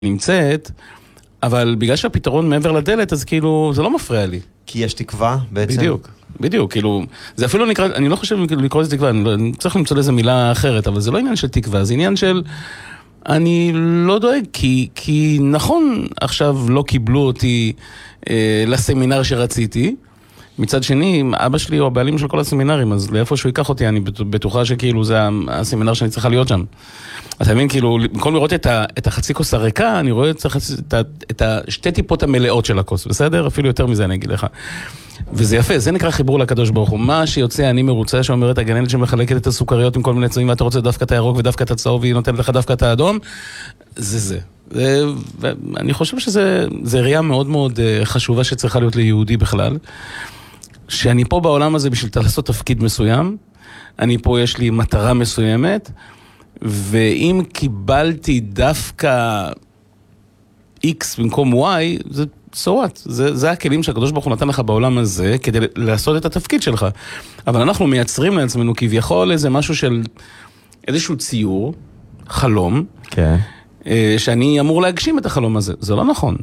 נמצאת, אבל בגלל שהפתרון מעבר לדלת, אז כאילו, זה לא מפריע לי. כי יש תקווה בעצם? בדיוק, כאילו, זה אפילו נקרא, אני לא חושב לקרוא לזה תקווה, אני צריך למצוא לזה מילה אחרת, אבל זה לא עניין של תקווה, זה עניין של, אני לא דואג, כי נכון, עכשיו לא קיבלו אותי לסמינר שרציתי, מצד שני, אבא שלי הוא הבעלים של כל הסמינרים, אז לאיפה שהוא ייקח אותי, אני בטוחה שכאילו זה הסמינר שאני צריכה להיות שם. אתה מבין, כאילו, במקום לראות את החצי כוס הריקה, אני רואה את השתי טיפות המלאות של הכוס, בסדר? אפילו יותר מזה אני אגיד לך. וזה יפה, זה נקרא חיבור לקדוש ברוך הוא. מה שיוצא, אני מרוצה, שאומרת הגננת שמחלקת את הסוכריות עם כל מיני צבעים, ואתה רוצה דווקא את הירוק ודווקא את הצהוב, והיא נותנת לך דווקא את האדום, זה. ואני חושב שזה ראייה מאוד מאוד חשובה שצריכה להיות ליהודי בכלל. שאני פה בעולם הזה בשביל לעשות תפקיד מסוים, אני פה יש לי מטרה מסוימת, ואם קיבלתי דווקא X במקום Y, זה so what? זה הכלים שהקדוש ברוך הוא נתן לך בעולם הזה, כדי לעשות את התפקיד שלך. אבל אנחנו מייצרים לעצמנו כביכול איזה משהו של איזשהו ציור, חלום, שאני אמור להגשים את החלום הזה. זה לא נכון.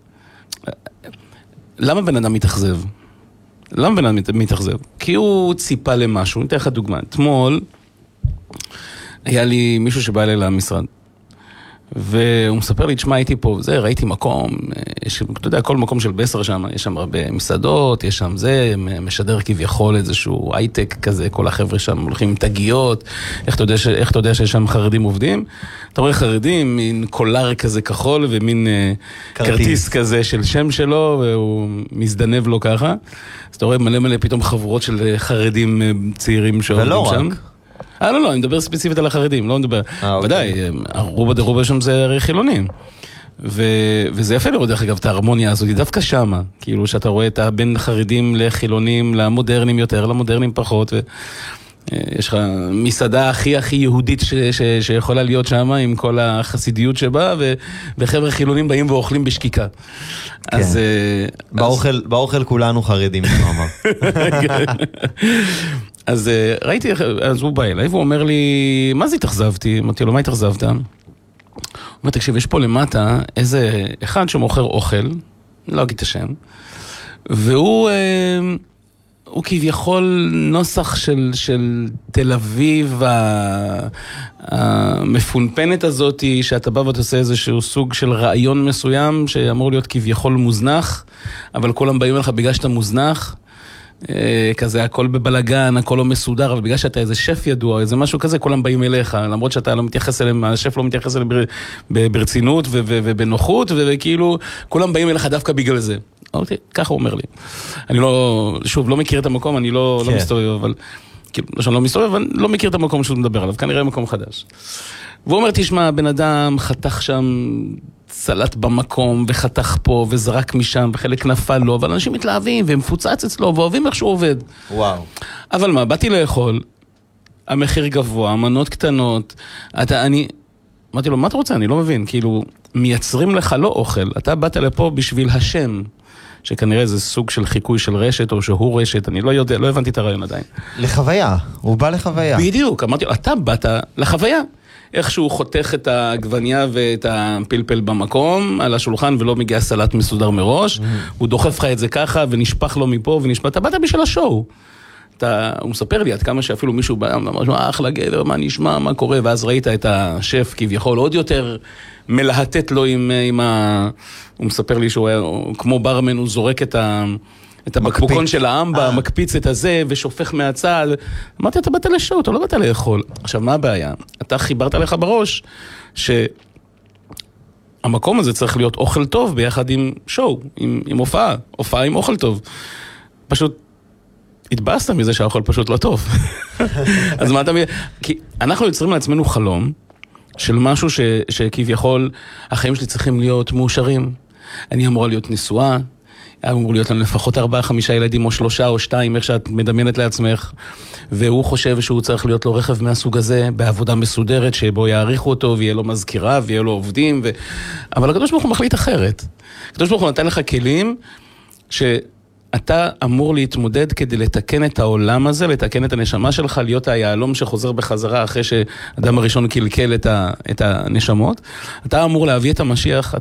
למה בן אדם מתאכזב? למה בן אדם מתאכזב? כי הוא ציפה למשהו. אני אתן לך דוגמה. אתמול היה לי מישהו שבא אליי למשרד, והוא מספר לי, תשמע, הייתי פה, ראיתי מקום, אתה יודע, כל מקום של בסר שם, יש שם הרבה מסעדות, יש שם זה, משדר כביכול איזשהו הייטק כזה, כל החבר'ה שם הולכים עם תגיות, איך אתה יודע שיש שם חרדים עובדים? אתה רואה חרדים, מין קולר כזה כחול, ומין כרטיס כזה של שם שלו, והוא מזדנב לו ככה, אז אתה רואה מלא פתאום חבורות של חרדים צעירים שעובדים שם. לא, אני מדבר ספציפית על החרדים, לא מדבר. ודאי, רובה שם זה הרי חילונים. וזה יפה לראות, דרך אגב, את ההרמוניה הזאת, דווקא שמה, כאילו שאתה רואה את בין חרדים לחילונים, למודרנים יותר, למודרנים פחות, ויש לך מסעדה הכי יהודית שיכולה להיות שמה, עם כל החסידיות שבה, וחבר'ה חילונים באים ואוכלים בשקיקה. אז... באוכל כולנו חרדים, כמו אמר. אז ראיתי, אז הוא בא אליי, והוא אומר לי, מה זה התאכזבתי? אמרתי לו, מה התאכזבת? הוא אומר, תקשיב, יש פה למטה איזה אחד שמוכר אוכל, לא אגיד את השם, והוא כביכול נוסח של תל אביב המפונפנת הזאת, שאתה בא ואתה עושה איזשהו סוג של רעיון מסוים, שאמור להיות כביכול מוזנח, אבל כולם באים לך בגלל שאתה מוזנח, כזה הכל בבלגן, הכל לא מסודר, אבל בגלל שאתה איזה שף ידוע, איזה משהו כזה, כולם באים אליך, למרות שאתה לא מתייחס אליהם, השף לא מתייחס אליהם ברצינות ובנוחות, וכאילו, כולם באים אליך דווקא בגלל זה. אוקיי, ככה הוא אומר לי. אני לא מכיר את המקום, אני לא מסתובב, אבל, כאילו, לא מסתובב, אבל לא מכיר את המקום שהוא מדבר עליו, כנראה מקום חדש. והוא אומר, תשמע, בן אדם חתך שם סלט במקום, וחתך פה, וזרק משם, וחלק נפל לו, אבל אנשים מתלהבים, והם מפוצץ אצלו, ואוהבים איך שהוא עובד. וואו. אבל מה, באתי לאכול, המחיר גבוה, מנות קטנות, אמרתי לו, מה אתה רוצה? אני לא מבין, כאילו, מייצרים לך לא אוכל, אתה באת לפה בשביל השם, שכנראה זה סוג של חיקוי של רשת, או שהוא רשת, אני לא יודע, לא הבנתי את הרעיון עדיין. לחוויה, הוא בא לחוויה. בדיוק, אמרתי לו, אתה באת לחוויה. איכשהו חותך את הגווניה ואת הפלפל במקום, על השולחן, ולא מגיע סלט מסודר מראש, הוא דוחף לך את זה ככה, ונשפך לו מפה, ונשפך, אתה באת בשביל השואו. הוא מספר לי עד כמה שאפילו מישהו בא, אמר, אחלה גבר, מה נשמע, מה קורה, ואז ראית את השף כביכול, עוד יותר מלהטט לו הוא מספר לי שהוא היה, כמו ברמן, הוא זורק את הבקבוקון של האמבה, מקפיץ את הזה ושופך מהצד. אמרתי, אתה באת לשואו, אתה לא באת לאכול. עכשיו, מה הבעיה? אתה חיברת לך בראש שהמקום הזה צריך להיות אוכל טוב ביחד עם שואו, עם הופעה עם אוכל טוב. פשוט התבאסת מזה שהאוכל פשוט לא טוב. אז מה אתה מבין? כי אנחנו יוצרים לעצמנו חלום של משהו שכביכול החיים שלי צריכים להיות מאושרים. אני אמורה להיות נשואה, אמור להיות לנו לפחות 4-5 ילדים, או 3 או 2, איך שאת מדמיינת לעצמך, והוא חושב שהוא צריך להיות לו רכב מהסוג הזה, בעבודה מסודרת, שבו יעריכו אותו, ויהיה לו מזכירה, ויהיה לו אבל הקדוש ברוך הוא מחליט אחרת. הקדוש ברוך הוא נתן לך כלים, אתה אמור להתמודד כדי לתקן את העולם הזה, לתקן את הנשמה שלך, להיות היעלום שחוזר בחזרה אחרי שאדם הראשון קלקל את הנשמות. אתה אמור להביא את המשיח,